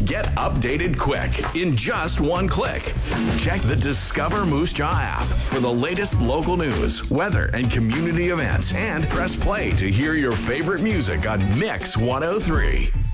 Get updated quick in just one click. Check the Discover Moose Jaw app for the latest local news, weather, and community events, and press play to hear your favorite music on Mix 103.